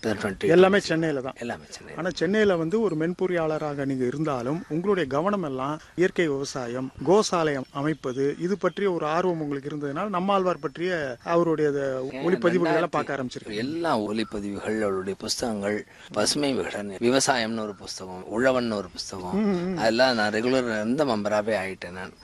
எல்லாமே சென்னையில தான். எல்லாமே சென்னை. ஆனா சென்னையில வந்து ஒரு மென்பொறியாளராக நீங்க இருந்தாலும் உங்களுடைய கவனம் எல்லாம் இயற்கை விவசாயம், கோசாலை அமைப்பது, இது பற்றிய ஒரு ஆர்வம் உங்களுக்கு இருந்ததுனால நம்மாழ்வார் பற்றிய அவருடைய ஒளிப்பதிவுகள் எல்லாம் பார்க்க ஆரம்பிச்சிருக்கு. எல்லா ஒளிப்பதிவுகள், அவருடைய புஸ்தகங்கள், பசுமை விகடன், விவசாயம்னு ஒரு புஸ்தகம், உழவன் ஒரு புஸ்தகம், அதெல்லாம் நான் ரெகுலர் எந்த மெம்பராகவே ஆயிட்டேன் நான்.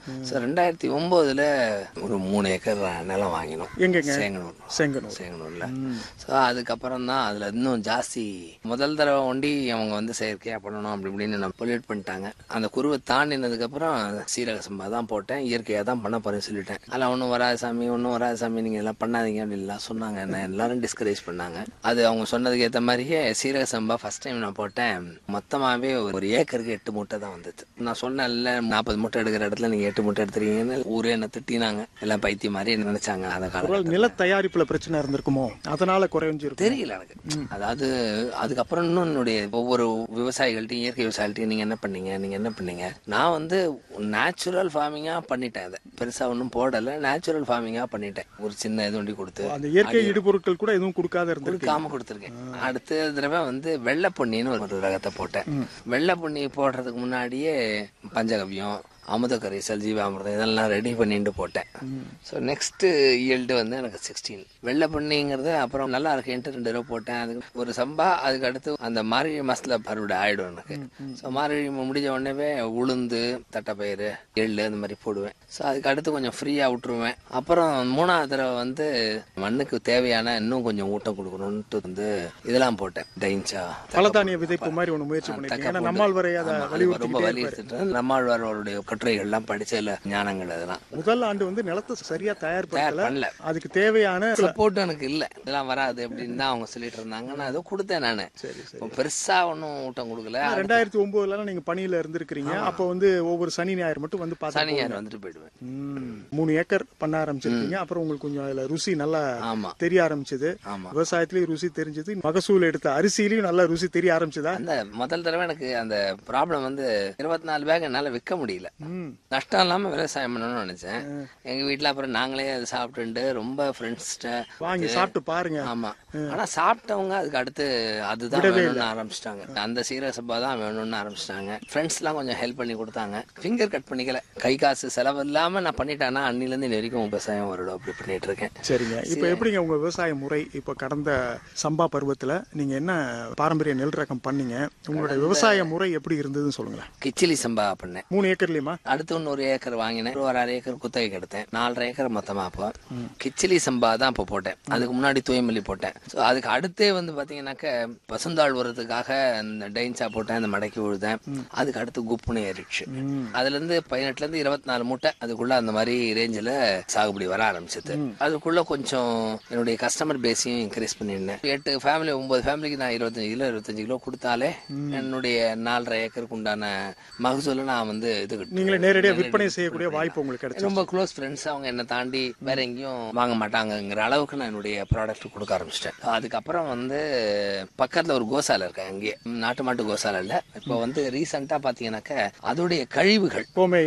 2009 ஒரு 3 ஏக்கர் நிலம் வாங்கினோம். எங்கங்க? சேங்கனூர்ல. அதுக்கப்புறம் தான் அதுல இன்னும் ஜாஸ்தி முதல் தடவை ஒண்டி அவங்க வந்து செயற்கையா பண்ணணும் அப்படி இப்படின்னு பொல்யூட் பண்ணிட்டாங்க. அந்த குருவை தாண்டினதுக்கு அப்புறம் சீரக சம்பா தான் போட்டேன், இயற்கையா தான் பண்ண போறேன்னு சொல்லிட்டேன். அதெல்லாம் ஒன்றும் வராது சாமி நீங்க எல்லாம் பண்ணாதீங்க அப்படின்லாம் சொன்னாங்க. என்ன எல்லாரும் டிஸ்கரேஜ் பண்ணாங்க. அது அவங்க சொன்னதுக்கு ஏற்ற மாதிரியே சீரக சம்பா ஃபர்ஸ்ட் டைம் நான் போட்டேன். மொத்தமாவே ஒரு ஏக்கருக்கு 8 மூட்டை தான் வந்தது. நான் சொன்னேன்ல 40 மூட்டை எடுக்கிற இடத்துல நீங்க 8 மூட்டை எடுத்துறீங்கன்னு ஊரே என்ன திட்டினாங்க. எல்லாம் பைத்தியம் மாதிரி நினைச்சாங்க. அந்த காலம் நில தயாரிப்புல பிரச்சனை இருந்திருக்குமோ, அதனால குறைஞ்சிருக்கும் தெரியல எனக்கு. அதாவது அதுக்கப்புறம் இன்னும் என்னுடைய ஒவ்வொரு விவசாயிகள்ட்டையும், இயற்கை விவசாயிகள்ட்டையும் நீங்க என்ன பண்ணீங்க, நான் வந்து நேச்சுரல் ஃபார்மிங்கா பண்ணிட்டேன். அதை பெருசா ஒன்றும் போடல, நேச்சுரல் ஃபார்மிங்கா பண்ணிட்டேன். ஒரு சின்ன இது ஒண்டி கொடுத்து அந்த இயற்கை இடுபொருட்கள் கூட எதுவும் கொடுக்காம கொடுத்துருக்கேன். அடுத்த தடவை வந்து வெள்ளை பொன்னின்னு ஒரு ரகத்தை போட்டேன். வெள்ளை பொன்னி போடுறதுக்கு முன்னாடியே பஞ்சகவ்யம், அமுத கரைசல், ஜீவாமிர்தம் இதெல்லாம் ரெடி பண்ணிட்டு போட்டேன். ஸோ நெக்ஸ்ட் ஈல்டு வந்து எனக்கு 16. வெள்ளை பண்ணிங்கிறது அப்புறம் நல்லா இருக்குன்ட்டு 2 தடவை போட்டேன். அதுக்கு ஒரு சம்பா, அதுக்கு அடுத்து அந்த மார்கழி மாசத்துல அறுவடை ஆயிடும் எனக்கு. ஸோ மார்கழி முடிஞ்ச உடனே உளுந்து, தட்டைப்பயிறு, எள்ளு அந்த மாதிரி போடுவேன். ஸோ அதுக்கு அடுத்து கொஞ்சம் ஃப்ரீயா விட்டுருவேன். அப்புறம் 3ஆவது தடவை வந்து மண்ணுக்கு தேவையான இன்னும் கொஞ்சம் ஊட்டம் கொடுக்கணும்ட்டு வந்து இதெல்லாம் போட்டேன். டைன்ச்சா, பலதானிய விதைப்பு மாதிரி ஒன்று முயற்சி பண்ணிருக்கேன். நம்மாழ்வாரை ரொம்ப வலியுறுத்திட்டு நம்மாழ்வாரோடைய கட்டுரைகள் எல்லாம் படிச்சல ஞானங்கள். அதெல்லாம் முதல் ஆண்டு வந்து நிலத்தை சரியா தயார் பண்ணல, அதுக்கு தேவையான சப்போர்ட் எனக்கு இல்ல. இதெல்லாம் வராது அப்படின்னு தான் அவங்க சொல்லிட்டு இருந்தாங்க. நான் ஏதோ கொடுத்தேன். நானு பெருசா ஒன்னும் ஊட்டம் கொடுக்கல. 2009 நீங்க பணியில இருந்திருக்கீங்க. அப்ப வந்து ஒவ்வொரு சனி ஞாயிறு மட்டும் வந்து சனி ஞாயிறு வந்துட்டு போயிடுவேன். 3 ஏக்கர் பண்ண ஆரம்பிச்சிருக்கீங்க. அப்புறம் உங்களுக்கு கொஞ்சம் அதுல ருசி நல்லா தெரிய ஆரம்பிச்சது. விவசாயத்திலயும் ருசி தெரிஞ்சது, மகசூல் எடுத்த அரிசியிலயும் நல்லா ருசி தெரிய ஆரம்பிச்சதா? அந்த முதல் தடவை எனக்கு அந்த ப்ராப்ளம் வந்து 24 பேக் என்னால விற்க முடியல. நஷ்டம் இல்லாம விவசாயம் பண்ணணும்னு நினைச்சேன். எங்க வீட்டுல அப்புறம் நாங்களே அதை சாப்பிட்டு ரொம்ப ஃப்ரெண்ட்ஸ்ட வாங்கி சாப்பிட்டு பாருங்க. ஆமா, ஆனா சாப்பிட்டவங்க அதுக்கு அடுத்து அதுதான் வேணும்னு ஆரம்பிச்சிட்டாங்க. அந்த சீரக சம்பா தான் வேணும்னு ஆரம்பிச்சிட்டாங்க. ஃப்ரெண்ட்ஸ் எல்லாம் கொஞ்சம் ஹெல்ப் பண்ணி கொடுத்தாங்க. ஃபிங்கர் கட் பண்ணிக்கல, கை காசு செலவு இல்லாம நான் பண்ணிட்டேன்னா அன்னில இருந்து நெருக்கும் விவசாயம் வருடம் அப்படி பண்ணிட்டு இருக்கேன். சரிங்க. இப்ப எப்படிங்க உங்க விவசாய முறை? இப்ப கடந்த சம்பா பருவத்துல நீங்க என்ன பாரம்பரிய நெல் ரகம் பண்ணீங்க? உங்களுடைய விவசாய முறை எப்படி இருந்ததுன்னு சொல்லுங்க. கிச்சிலி சம்பா பண்ணேன் 3 ஏக்கர்லயுமா? அடுத்து 1 ஏக்கர் வாங்கினேன். 1.5 ஏக்கர் குத்தகைக்கு எடுத்தேன். 4.5 ஏக்கர் மொத்தமா. அப்போ கிச்சிலி சம்பா தான் இப்போ போட்டேன். அதுக்கு முன்னாடி தூயமல்லி போட்டேன். அதுக்கு அடுத்தே வந்து பாத்தீங்கன்னாக்க பசுந்தாள் உரத்துக்காக இந்த டைன்ஸா போட்டேன், இந்த மடக்கி விழுதேன். அதுக்கு அடுத்து குப்புன்னு ஏறிடுச்சு. அதுல இருந்து 18ல இருந்து 24 மூட்டை அதுக்குள்ள அந்த மாதிரி ரேஞ்சில சாகுபடி வர ஆரம்பிச்சது. அதுக்குள்ள கொஞ்சம் என்னுடைய கஸ்டமர் பேஸையும் இன்க்ரீஸ் பண்ணிருந்தேன். 8 ஃபேமிலி 9 ஃபேமிலிக்கு நான் 25 கிலோ கொடுத்தாலே என்னுடைய 4.5 ஏக்கருக்கு உண்டான மகசூல நான் வந்து நீங்களே நேரடியாக விற்பனை செய்யக்கூடிய வாய்ப்பு உங்களுக்கு கிடைச்சு. ரொம்ப க்ளோஸ் ஃப்ரெண்ட்ஸ் அவங்க என்ன தாண்டி வேற எங்கேயும் வாங்க மாட்டாங்கிற அளவுக்கு நான் என்னுடைய ப்ராடக்ட் கொடுக்க ஆரம்பிச்சிட்டேன். அதுக்கப்புறம் வந்து பக்கத்துல ஒரு கோசாலை இருக்கேன். அங்கேயே நாட்டு மாட்டு கோசாலை இல்ல, இப்போ வந்து ரீசெண்டா பாத்தீங்கன்னாக்க அதோடைய கழிவுகள்,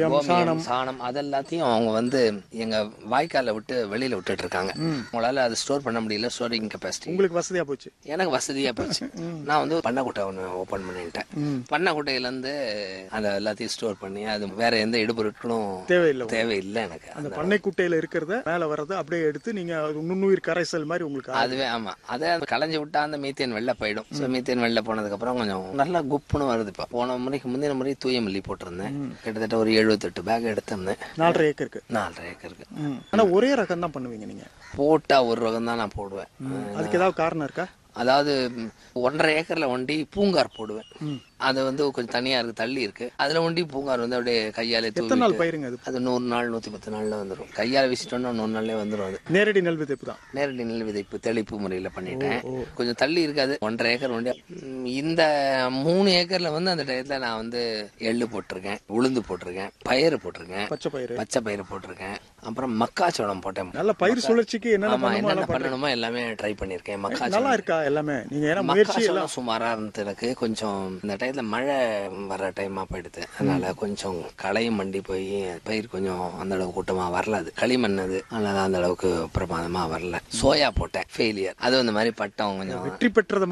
சாணம் அதெல்லாத்தையும் அவங்க வந்து எங்க வாய்க்கால விட்டு வெளியில விட்டுட்டு இருக்காங்க. உங்களால அதை ஸ்டோர் பண்ண முடியல. ஸ்டோரிங் கெப்பாசிட்டி உங்களுக்கு வசதியா போச்சு, எனக்கு வசதியா போச்சு. நான் வந்து பண்ணைக்குட்டை ஒன்று ஓபன் பண்ணிட்டேன். பண்ணைக்குட்டையில இருந்து அதை எல்லாத்தையும் ஸ்டோர் பண்ணி அது வேற எந்த இடுபொருட்களும் தேவையில்லை எனக்கு. அந்த பண்ணை குட்டையில இருக்கிறத மேல வர்றத அப்படியே எடுத்து நீங்க நுண்ணுயிர் கரைசல் மாதிரி உங்களுக்கு அதுவே. ஆமா, அதை களைஞ்சு விட்டா அந்த மீத்தேன் வெளில போயிடும். மீத்தேன் வெளில போனதுக்கு அப்புறம் கொஞ்சம் நல்லா குப்புன்னு வருது. இப்ப போன முறைக்கு முந்தின முறை தூயமல்லி போட்டிருந்தேன். கிட்டத்தட்ட ஒரு 78 பேக் எடுத்திருந்தேன். 4.5 ஏக்கருக்கு. 4.5 ஏக்கருக்கு. ஆனா ஒரே ரகம் தான் பண்ணுவீங்க நீங்க? போட்டா ஒரு ரகம் தான் நான் போடுவேன். அதுக்கு ஏதாவது காரணம் இருக்கா? அதாவது 1.5 ஏக்கர்ல ஒண்டி பூங்கார் போடுவேன். அது வந்து கொஞ்சம் தனியா இருக்கு, தள்ளி இருக்கு. அதுல ஒண்டி பூங்கார் வந்து அப்படியே கையாலே அது 100 நாள் 110 நாள்ல வந்துடும். கையால வீசிட்டோம்னா 100 நாள்லயே வந்துடும். அது நேரடி நெல் விதைப்பு தான். நேரடி நெல் விதைப்பு தெளிப்பு முறையில பண்ணிட்டேன். கொஞ்சம் தள்ளி இருக்காது. 1.5 ஏக்கர் ஒண்டி. இந்த 3 ஏக்கர்ல வந்து அந்த டயத்துல நான் வந்து எள்ளு போட்டிருக்கேன், உளுந்து போட்டிருக்கேன், பயிறு போட்டிருக்கேன், பச்சை பயிறு போட்டிருக்கேன். அப்புறம் மக்காச்சோளம் போட்டேன். நல்ல பயிர் சுழற்சிக்கு என்னென்ன பண்ணணுமோ எல்லாமே ட்ரை பண்ணிருக்கேன். மக்காச்சோளம் இருக்கா எல்லாமே? நீங்க மக்காச்சோளம் சுமாரா இருந்தது. எனக்கு கொஞ்சம் இந்த டயத்துல மழை வர்ற டைமா போயிடுது. அதனால கொஞ்சம் களையும் மண்டி போய் பயிர் கொஞ்சம் அந்த அளவுக்கு கூட்டமா வரல. அது களிமண், அது அதனால அந்த அளவுக்கு பிரமாதமா வரல. சோயா போட்டேன், ஃபெயிலியர். அது அந்த மாதிரி பட்டம் கொஞ்சம் வெற்றி பெற்றது